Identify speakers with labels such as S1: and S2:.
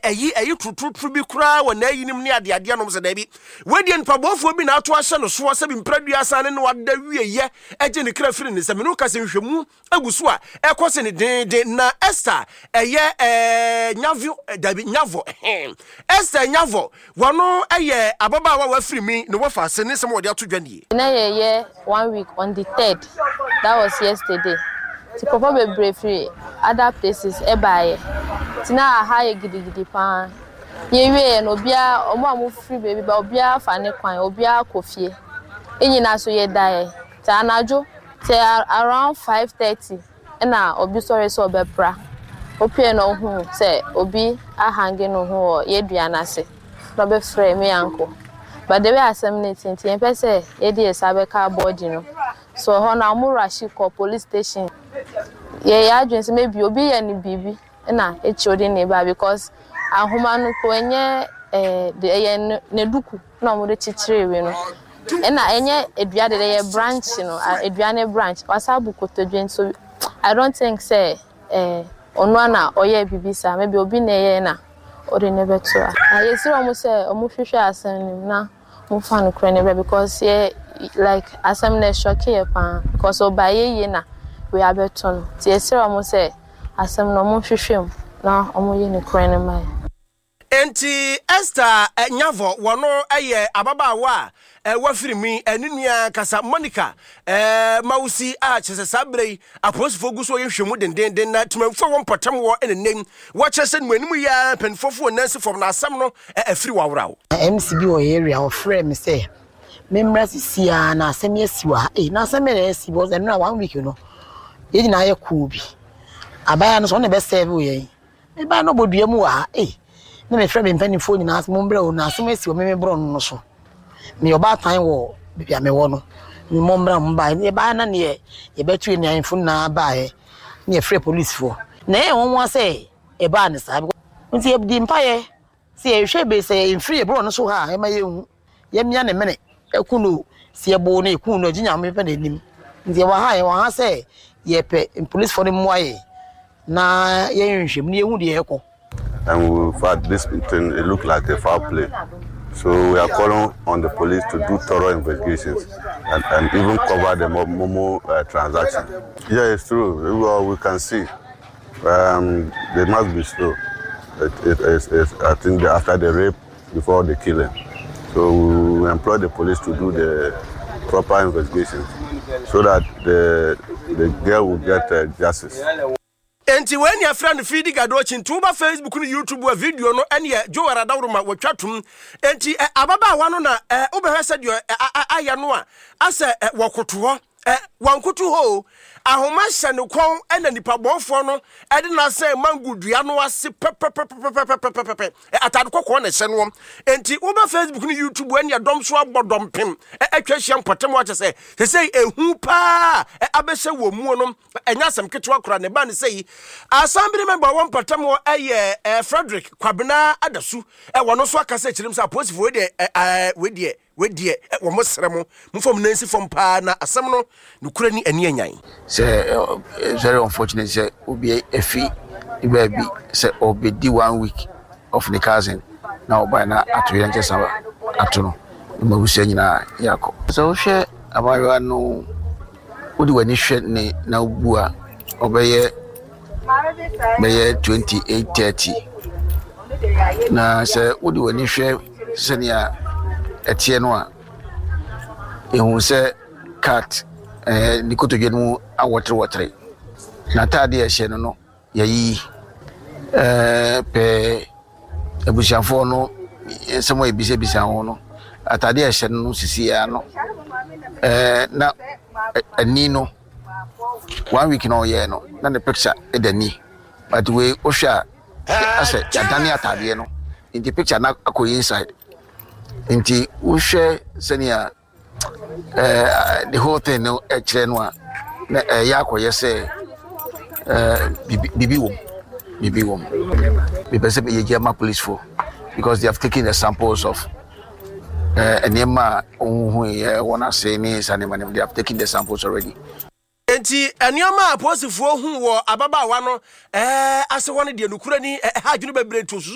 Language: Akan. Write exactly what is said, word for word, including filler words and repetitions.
S1: eyi eyi tututru bi kura wɔ na yinim ne ade ade anom se da bi wedi npabofo bi na ato ahye no so se bi mpradua san ne wada wieye eje ne kra firi ne se me no ka se nhwemu aguso a ekose ne den den na Esther eye eh nyavo dabi nyavo Esther nyavo wono eye ababa wa wafiri mi ne wo fa se ne se mo de ato dwane
S2: na ye one week on the third. That was yesterday. To papa be brave other places e buy. Tina ha ye gidi gidi pa. Ye we no bia omo amu free baby ba obia fa ne kwan obia kofie. Enyina so ye die. Ta anajo te around five thirty na obi sorry so obepra. Opie no hu say obi ahange no hu ye duana se. No be frɛ me anko. But the way assemblate tin pese ye dey sabeka body no. So hona amurashi ko police station. Ye ya adwen se maybe obi ye ni bibi na e chodi neighbor because ahoma no ko enye eh de ye ne duku na mo de chichire we no. E na enye edua de ye branch no eduane branch wasabu kotodwen so I don't think say eh ono na oye bibisa maybe obi na ye na ori ne beto a ye siro mo say omo hwehwe asan na mo fa no kra ne because ye like assembly shock here pa because obaye ye na we abeton ti ye siro mo say asem no mo hwehwem na omo ye ne kra ne mai
S1: enti Esther nyavo wono eye ababaawa e wafiri mi enunua kasa Monica eh mausi a chese sabrei aposifo guso ye hwemu dendenden na tumamfo won potam wo enenem wo chese nuanim ya penfofo nansi fom na asem no afiri wawrawo
S3: M C B o area o frɛ me say memra sisia na asem yesiwa eh na asem na yesi bo ze na one week no ye nyina ye cool bi abaya no so ne be serve wo ye me ba no bodua mu wa eh na me frɛ me mpanifo nyina asem mbra o na asem yesiwa me me bro no so me oba tan wo bibia me wo no me mbra mba e ba na ne ye betu ni anfo na ba e ne frɛ police fo na e won wa say e ba ne sa nti e di mpa ye si e hwe be say e free bro no so ha e ma ye hu ye mia ne mene ekunu si e bo na ekunu no ginya me pe na nim nti wa ha ye wa ha say ye pe police for them why na ye nhwem ne ye hu de ekọ.
S4: And we thought this thing, it looked like a foul play. So we are calling on the police to do thorough investigations and, and even cover the Momo uh, transaction. Yeah, it's true. Well, we can see. Um, they must be slow. It, it, it's, it's, I think the, after the rape, before the killing. So we employ the police to do the proper investigations so that the, the girl will get uh, justice.
S1: Enti when your friend feed gado chintuba Facebook ni YouTube video no ene Jo Aradawroma watwatum enti ababa wano na obehwese dio aya no a ase wokoto ho wankoto ho ahoma hye ne kwon ena nipa bonfo no ede na say mangudua no ase pepepepepepepepe atade kokko na hye no enti oba Facebook ni YouTube ene dom so abodom pem atwa hye mpotem wa chese say ehu pa abehye wo mu no enya asem ketwa kora ne ba ne say assembly member won potem wo eye Frederick Kwabena Adasu e wono so akase kirim say aposifo we de we de we de wo mosremo mfom nansi fom pa na asem no nukura ni ani anyan.
S5: Say very unfortunate say obi efi baby say obedi one week of the cousin now by na atoye nche sa atono ma wuse nyina yako so hwe abayo no odi wani hwe ne na bua obeye beye twenty-eight thirty na say odi wani hwe senia etie no a ehun say cat eh nikoto genu awotre wotre na tade e hye no no yayi eh pe ebusiafo no ensemo ebise bisa ho no atade e hye no sisi ya no eh na ani no one week no ye no na the picture e dani but we ohwa ase yadani atade no in the picture na akoyi inside inti uhwe senia Uh, the whole thing no actually no na yako yese uh bibi wom bibi wom we be say be Yejama police for because they have taken the samples of uh enema ohun e wona say ni sanema they have taken the samples already.
S1: Enti enioma aposifo hu wo ababaawa no eh ase wona de nukura ni ha dwunu bebre to